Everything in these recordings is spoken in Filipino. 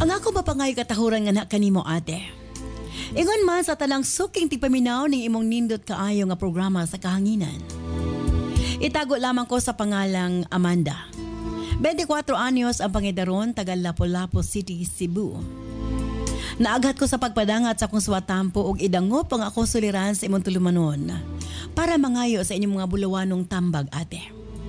Pangako ba pangay katahuran nga na kanimo ate? Ingon man sa talang suking tigpaminaw ning imong nindot kaayo nga programa sa kahanginan. Itago lamang ko sa pangalang Amanda. 24 anyos ang pangidaron, taga Lapu-Lapu City, Cebu. Naaghat ko sa pagpadangat sa akong suwatampo ug idangop ang ako suliran sa imong tulumanon para mangayo sa inyong mga bulawanong tambag ate.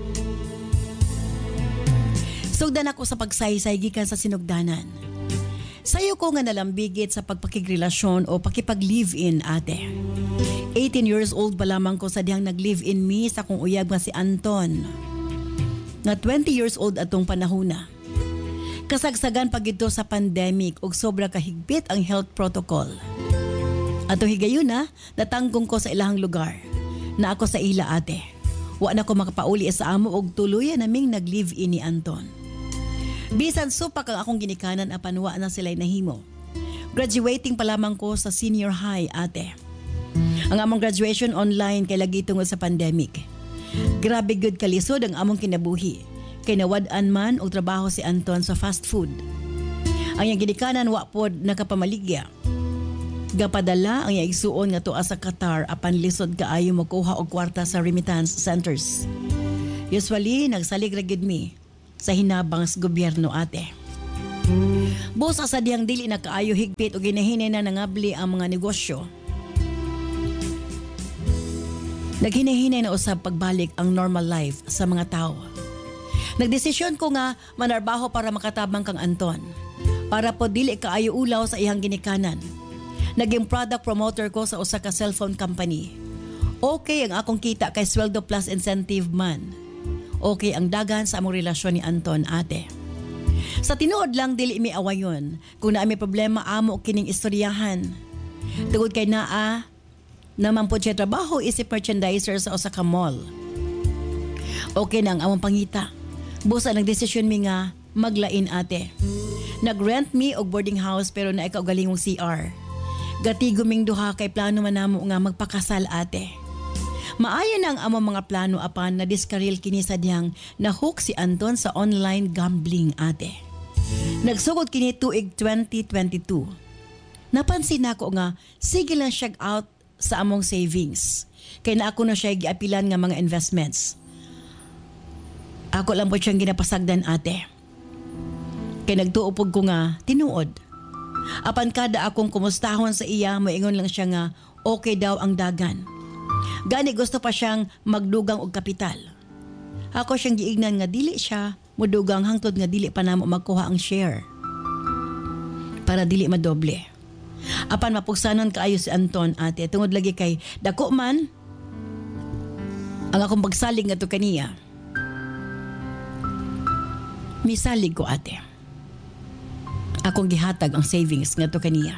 Sugdan ako sa pagsaysay gikan sa sinugdanan. Sayo ko nga nalambigit sa pagpakigrelasyon o pakipag-live-in ate. 18 years old pa lamang ko sa dihang nag-live-in me sa kong uyab nga si Anton. Nga 20 years old atong panahona. Kasagsagan pag ito sa pandemic ug sobra kahigpit ang health protocol. Atong higayon na, natanggong ko sa ilahang lugar. Na ako sa ila ate. Wa na ko makapauli sa amo og tuluyan naming nag-live-in ni Anton. Bisan supak ang akong ginikanan apan wa na sila'y nahimo. Graduating pa lamang ko sa senior high ate. Ang among graduation online kay lagi tungod sa pandemic. Grabe good kalisod ang among kinabuhi. Kay nawad-an man og trabaho si Anton sa fast food. Ang iyang ginikanan wa pod nakapamaligya. Gapadala ang iyang igsuon nga tuwa sa Qatar apan lisod kaayo makuha og kwarta sa remittance centers. Usually nagsalig ra gid mi sa hinabang sa gobyerno ate. Busa sa diyang dili na kaayo higpit o ginahinay na nangabli ang mga negosyo. Naghinahinay na usab pagbalik ang normal life sa mga tao. Nagdesisyon ko nga manarbaho para makatabang kang Anton. Para po dili kaayo ulaw sa iyang ginikanan. Naging product promoter ko sa usa ka cellphone company. Okay ang akong kita kay sweldo plus incentive man. Okay ang dagan sa among relasyon ni Anton ate. Sa tinuod lang dili mi awayon kung naa mi problema amo kining istoryahan. Tungod kay naa naman po siya trabaho isip merchandiser sa usa ka mall. Okay na ang among pangita. Busa nagdesisyon mi nga maglain ate. Nagrent mi og boarding house pero na ikaw galingong CR. Gatiguming duha kay plano man namo nga magpakasal ate. Maayo na ang among mga plano apan na diskaril kini sa diyang nahook si Anton sa online gambling ate. Nagsugod kini tuig 2022. Napansin nako nga sige lang siya out sa among savings. Kay na ako na siya giapilan nga mga investments. Ako lang po siyang ginapasagdan ate. Kay nagtuupog ko nga tinuod. Apan kada akong kumustahon sa iya moingon lang siya nga okay daw ang dagan. Gani gusto pa siyang magdugang og kapital. Ako siyang giignan nga dili siya mudugang hangtod nga dili pa namo magkuha ang share. Para dili madoble. Apan mapugsanon kaayo si Anton ate tungod lagi kay dako man ang akong pagsalig ngadto kaniya. Misalig ko ate. Akong gihatag ang savings ngadto kaniya.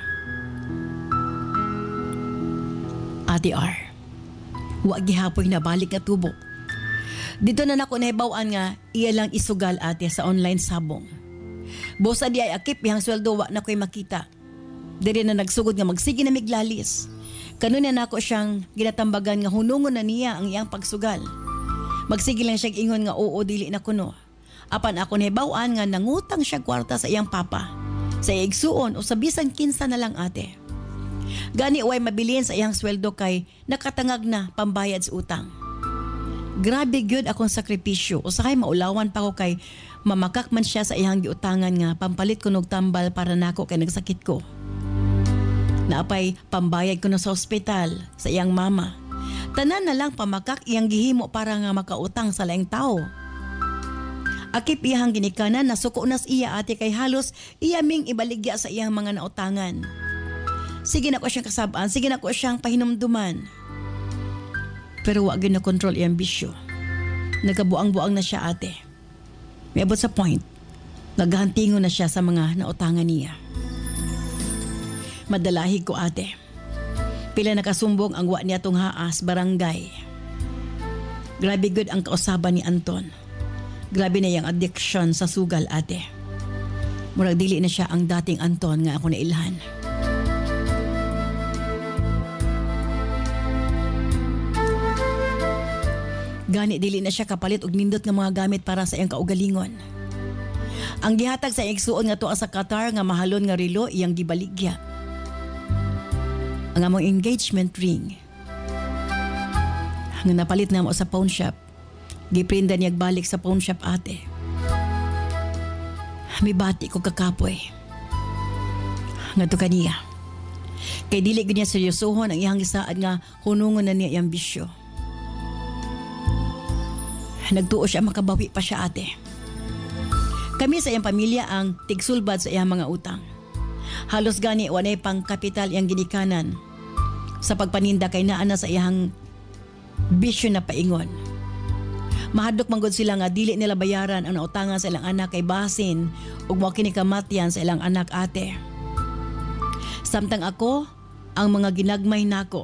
Ate R. Wa gihapoy na balik nga tubo. Dito na nako nahibaw-an nga iya lang isugal ate sa online sabong. Bosa di ay akip bihang sweldo wa na ko'y makita. Diri na nagsugod nga magsige na miglalis. Kanuna nako siyang ginatambagan nga hunungon na niya ang iyang pagsugal. Magsige lang siyang ingon nga oo dili na kuno. Apan ako nahibaw-an nga nangutang siya kwarta sa iyang papa. Sa igsuon o sa bisan kinsa na lang ate. Gani way mabilin sa iyang sweldo kay nakatangag na pambayad sa utang. Grabe gyud akong sakripisyo. Usahay maulawan pa ko kay mamakak man siya sa iyang giutangan nga pampalit ko og tambal para nako kay nagsakit ko. Naapay pambayad ko na sa ospital sa iyang mama. Tanan na lang pamakak iyang gihimo para nga makautang sa laing tao. Akip iyang ginikanan nasuko nas iya ate kay halos iya ming ibaligya sa iyang mga nautangan. Sige na ko siyang kasabaan, sige na ko siyang pahinumduman. Pero wag na control iyang bisyo. Nagkabuang-buang na siya ate. May abot sa point, naghahantingon na siya sa mga nautangan niya. Madalahig ko ate. Pila nakasumbong ang wa niya tong haas barangay. Grabe good ang kausaban ni Anton. Grabe na yung addiction sa sugal ate. Murag dili na siya ang dating Anton nga ako nailhan. Gani dili na siya kapalit og nindot nga mga gamit para sa iyang kaugalingon. Ang gihatag sa igsuon nga tuwa sa Qatar nga mahalon nga relo iyang gibaligya. Ang among engagement ring nga napalit na mo sa pawn shop, giprinda niyag balik sa pawn shop ate. Mibati ko kakapoy nga to kaniya. Kay dili gud niya seryosohon ang iyang gisaad nga hunungon na niya iyang bisyo. Nagtuo siya makabawi pa siya ate. Kami sa iyang pamilya ang tigsulbad sa iyang mga utang. Halos gani walay pang kapital iyang ginikanan sa pagpaninda kay naa na sa iyang bisyo na paingon. Mahadlok manggod sila nga dili nila bayaran ang nautangan sa ilang anak kay basin ug mao kini kamatyan sa ilang anak ate. Samtang ako ang mga ginagmay nako.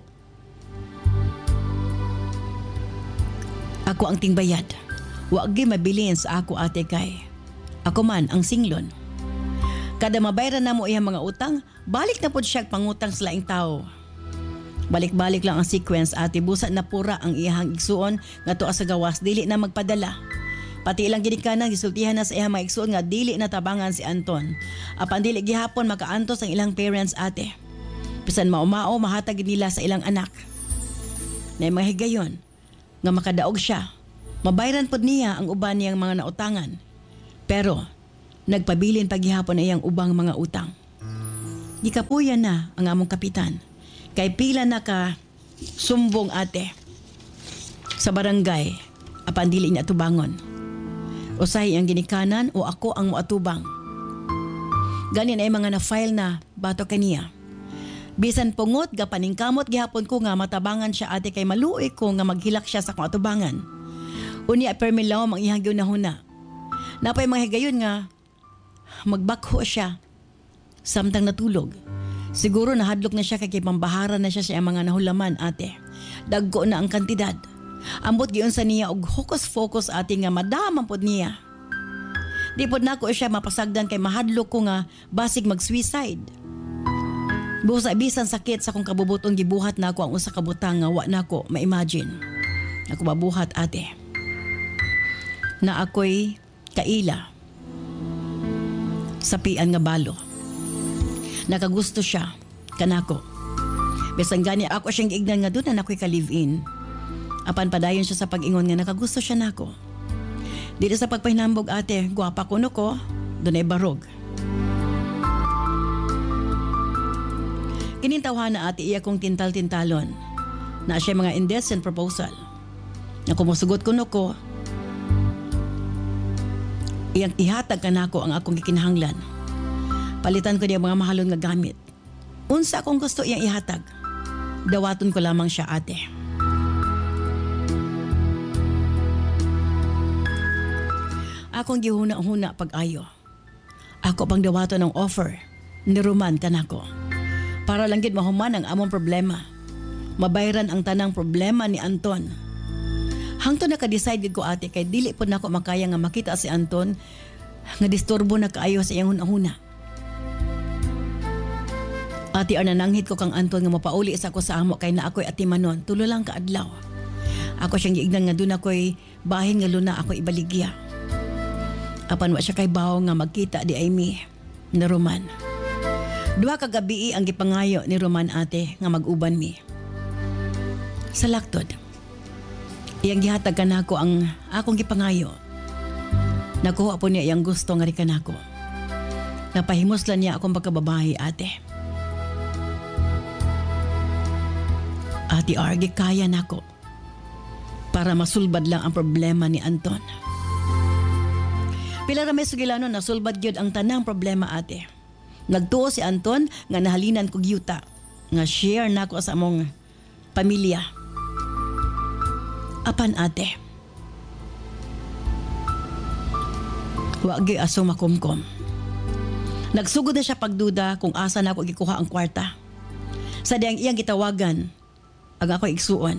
Ako ang tingbayad. Wa gyud mabilin sa ako ate kay ako man ang singlon. Kada mabayaran namo iyang mga utang, balik na pud siya pangutang sa laing tao. Balik-balik lang ang sequence ate, busa na pura ang iyang igsuon nga tuwa sa gawas dili na magpadala. Pati ilang ginikanan gisultihan na sa iyang mga igsuon nga dili na tabangan si Anton. Apan dili gihapon makaantos ang ilang parents ate. Bisan maumao mahatag nila sa ilang anak. Na mga higayon nga makadaog siya. Mabayran pod niya ang uban niyang mga nautangan. Pero nagpabilin paghihapon na iyang ubang mga utang. Gikapuyan na ang among kapitan. Kay pila na ka sumbong ate sa barangay apan dili niya tubangon. Usahay ang ginikanan o ako ang moatubang. Ganin ay mga na-file na bato kaniya. Bisan pungot gapaningkamot gihapon ko nga matabangan siya ate kay maluoy ko nga maghilak siya sa kong atubangan. Unya permilaw ang iyang ginahuna. Napay mga higayon nga magbakho siya samtang natulog. Siguro nahadlok na siya kay pambaharan na siya sa mga nahulaman ate. Dagko na ang kantidad. Ambot giyon sa niya og focus ate nga madaman pod niya. Di pod nako siya mapasagdan kay mahadlok ko nga basig mag-suicide. Busa bisan sakit sa kong kabubuton gibuhat nako ang usa ka butang nga wa nako ma-imagine. Ako mabuhat ate. Na ako'y kaila. Sapian nga balo. Nakagusto siya kanako. Bisan gani ako siyang giignan nga doon na ako'y ka-live-in. Apan padayon siya sa pag-ingon nga nakagusto siya nako. Dito sa pagpahinambog ate, guwapa kuno ko, doon ay barog. Kinintawhan na ate iya kong tintal-tintalon na siya mga indecent proposal. Na kumusugot kuno ko, iyang ihatag kanako ang akong gikinahanglan. Palitan ko niya mga mahalon nga gamit. Unsa akong gusto iyang ihatag. Dawaton ko lamang siya ate. Akong gihuna-huna pag-ayo. Ako pang dawaton ng offer ni Roman kanako. Para lang gid mahuman ang among problema. Mabayran ang tanang problema ni Anton. Hangtod naka-decide ko ate kay dili po nako makaya nga makita si Anton nga disturbo na kaayo sa iyang hunahuna. Ati nananghit ko kang Anton nga mapauli sa ako sa amo kay na ako'y atimanon. Tulo lang kaadlaw. Ako siyang giignan nga doon ako'y bahin nga luna ako ibaligya. Apan wa siya kay bawo nga magkita di ay mi na Roman. Duha ka gabi ang gipangayo ni Roman ate nga mag-uban mi. Sa laktod. Iyang gihatag kanako ang akong gipangayo. Nakuha po niya iyang gusto nga ri kanako. Napahimoslan niya akong pagkababae ate. Ati Arge, kaya nako para masulbad lang ang problema ni Anton. Pila ra may sugilano nasulbad gyud ang tanang problema ate. Nagtuo si Anton nga nahalinan kog yuta nga share nako sa among pamilya. Apan ate, wa gyud aso makumkom. Nagsugod na siya pagduda kung asa nako gikuha ang kwarta. Sa diyang iyang gitawagan ang ako igsuon.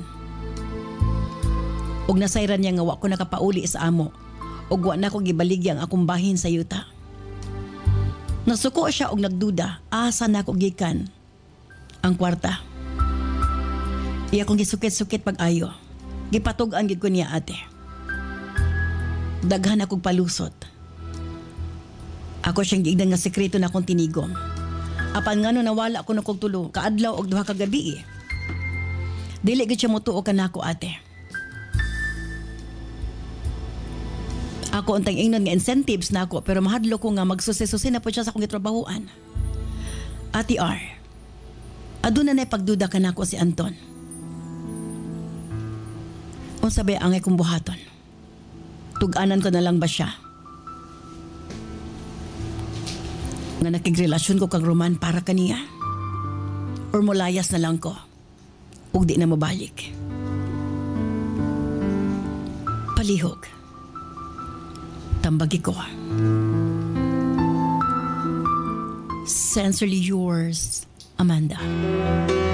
Og nasayran niya nga wa ko nakapauli sa amo. Og wa na ko gibaligya ang akong bahin sa yuta. Nasuko siya og nagduda, asa na ko gikan ang kwarta. Iya kong gisukit-sukit pag-ayo. Gipatug-an gid ko niya ate. Daghan akong palusot. Ako siyang giigdan nga sekreto na akong tinigom. Apan nga no nawala ako na kong tulo, kaadlaw og duha ka gabi. Dili gid siya motuo kanako ate. Ako untang ingnon nga incentives na ako pero mahadlo ko nga magsusi-susi na po siya sa akong gitrabahuan. Ate R, aduna na pagduda kanako si Anton. Unsa ba ang akong buhaton? Tug-anan ko na lang ba siya? Nga nakigrelasyon ko kang Roman para kaniya? Or mulayas na lang ko? Ug di na mabalik? Palihog. Tambagi ko. Sincerely yours, Amanda.